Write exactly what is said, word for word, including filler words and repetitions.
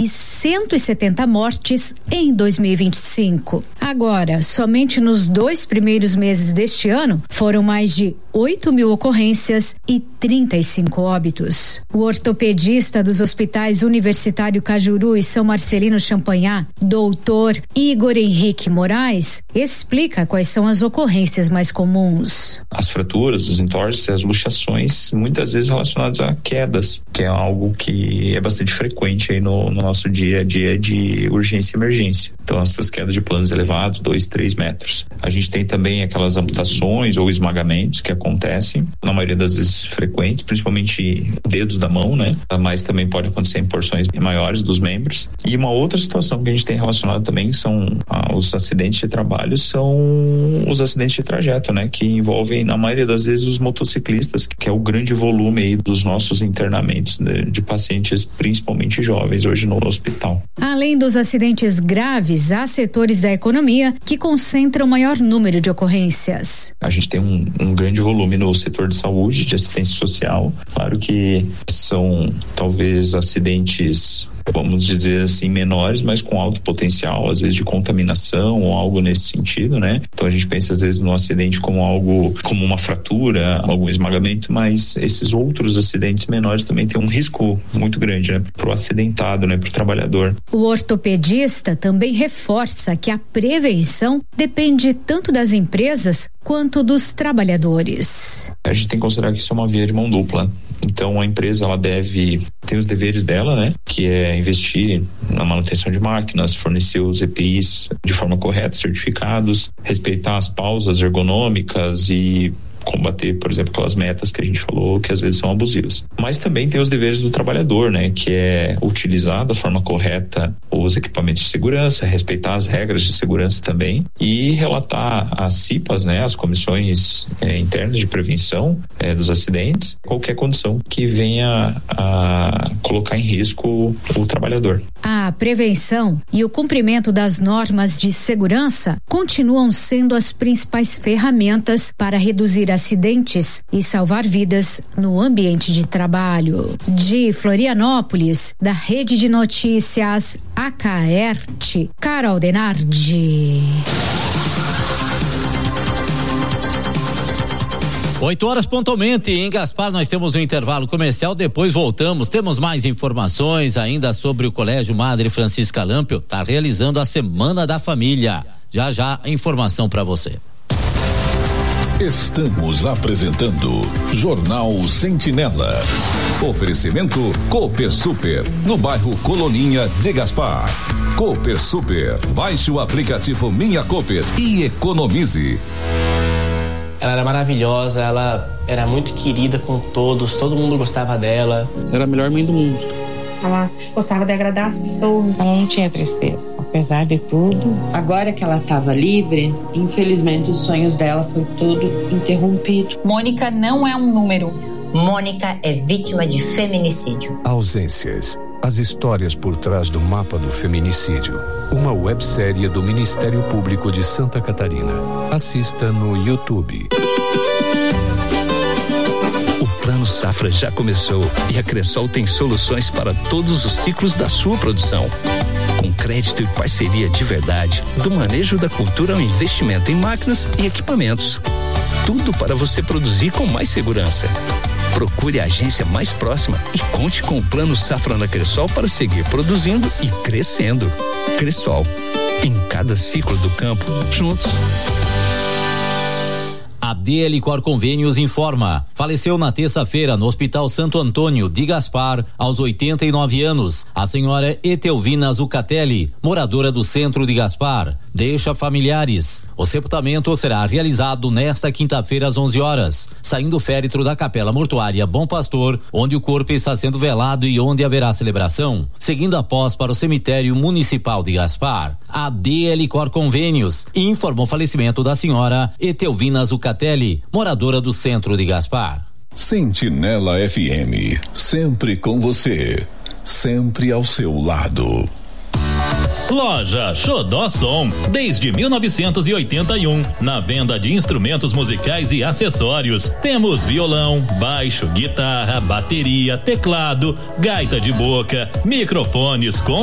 e cento e setenta mortes em dois mil e vinte e cinco. Agora, somente nos dois primeiros meses deste ano, foram mais de oito mil ocorrências e trinta e cinco óbitos. O ortopedista dos hospitais Universitário Cajuru e São Marcelino Champagnat, doutor Igor Henrique Moraes, explica quais são as ocorrências mais comuns. As fraturas, os entorses, as luxações, muitas vezes relacionadas a quedas, que é algo que é bastante frequente aí no, no nosso dia a dia de urgência e emergência. Então, essas quedas de planos elevados, dois, três metros. A gente tem também aquelas amputações ou esmagamentos que acontecem, na maioria das vezes frequentes, principalmente dedos da mão, né? Mas também pode acontecer em porções maiores dos membros. E uma outra situação que a gente tem relacionado também são ah, os acidentes de trabalho, são os acidentes de trajeto, né? Que envolvem, na maioria das vezes, os motociclistas, que é o grande volume aí dos nossos internamentos de, de pacientes, principalmente jovens, hoje no hospital. Além dos acidentes graves, há setores da economia que concentram o maior número de ocorrências. A gente tem um, um grande volume no setor de saúde, de assistência social. Claro que são talvez acidentes, vamos dizer assim, menores, mas com alto potencial, às vezes de contaminação ou algo nesse sentido, né? Então a gente pensa às vezes no acidente como algo, como uma fratura, algum esmagamento, mas esses outros acidentes menores também têm um risco muito grande, né? Pro acidentado, né? Pro trabalhador. O ortopedista também reforça que a prevenção depende tanto das empresas quanto dos trabalhadores. A gente tem que considerar que isso é uma via de mão dupla. Então a empresa, ela deve ter os deveres dela, né? Que é investir na manutenção de máquinas, fornecer os E P Is de forma correta, certificados, respeitar as pausas ergonômicas e combater, por exemplo, aquelas metas que a gente falou que às vezes são abusivas. Mas também tem os deveres do trabalhador, né? Que é utilizar da forma correta os equipamentos de segurança, respeitar as regras de segurança também e relatar às C I P As, né? As comissões é, internas de prevenção é, dos acidentes, qualquer condição que venha a colocar em risco o trabalhador. A prevenção e o cumprimento das normas de segurança continuam sendo as principais ferramentas para reduzir acidentes e salvar vidas no ambiente de trabalho. De Florianópolis, da Rede de Notícias Acaerte, Carol Denardi. Oito horas pontualmente em Gaspar, nós temos um intervalo comercial, depois voltamos, temos mais informações ainda sobre o Colégio Madre Francisca Lâmpio, está realizando a Semana da Família. Já já a informação para você. Estamos apresentando Jornal Sentinela. Oferecimento Cooper Super, no bairro Coloninha de Gaspar. Cooper Super, baixe o aplicativo Minha Cooper e economize. Ela era maravilhosa, ela era muito querida com todos, todo mundo gostava dela. Era a melhor mãe do mundo. Ela gostava de agradar as pessoas. Ela não tinha tristeza, apesar de tudo. Agora que ela estava livre, infelizmente os sonhos dela foi todo interrompido. Mônica não é um número. Mônica é vítima de feminicídio. Ausências. As histórias por trás do mapa do feminicídio. Uma websérie do Ministério Público de Santa Catarina. Assista no YouTube. O Plano Safra já começou e a Cressol tem soluções para todos os ciclos da sua produção. Com crédito e parceria de verdade, do manejo da cultura ao investimento em máquinas e equipamentos. Tudo para você produzir com mais segurança. Procure a agência mais próxima e conte com o Plano Safra da Cressol para seguir produzindo e crescendo. Cressol, em cada ciclo do campo, juntos. A D L Cor Convênios informa. Faleceu na terça-feira no Hospital Santo Antônio de Gaspar, aos oitenta e nove anos, a senhora Etelvina Zucatelli, moradora do centro de Gaspar. Deixa familiares. O sepultamento será realizado nesta quinta-feira às onze horas, saindo o féretro da Capela Mortuária Bom Pastor, onde o corpo está sendo velado e onde haverá celebração, seguindo após para o cemitério municipal de Gaspar. A D L Cor Convênios informou o falecimento da senhora Etelvina Zucatelli, moradora do centro de Gaspar. Sentinela F M, sempre com você, sempre ao seu lado. Loja Xodó Som, desde mil novecentos e oitenta e um, na venda de instrumentos musicais e acessórios. Temos violão, baixo, guitarra, bateria, teclado, gaita de boca, microfones com